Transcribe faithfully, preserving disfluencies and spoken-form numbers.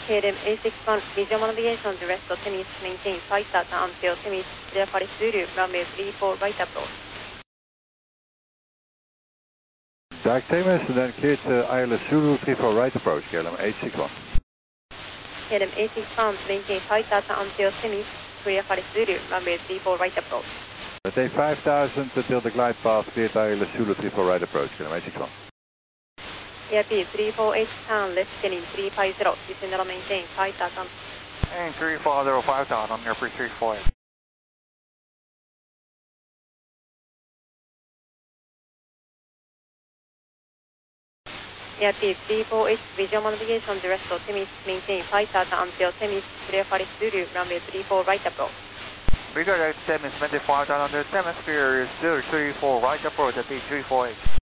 K L M A six one, visual navigation to rest Temis, maintain flight data until Temis, clear Paris Zulu, runway three four right approach. Direct Temis, and then cleared uh, I L S Zulu three four right approach, K L M eight six one. K L M A six one, maintain flight data until Temis, clear Paris Zulu, runway three four right approach. Take five thousand until the glide path cleared I L S Zulu three four right approach, K L M eight six one. E R P three four eight, turn left heading three five zero, descend and maintain flight data. And three four zero five dot on airport three four eight. E R P three four eight, visual navigation direct to Temis, maintain flight data until Temis, clear Paris Zulu, runway three four right approach. Redirect Temis, maintain flight data under Temis, clear Zulu three four right approach at P three four eight.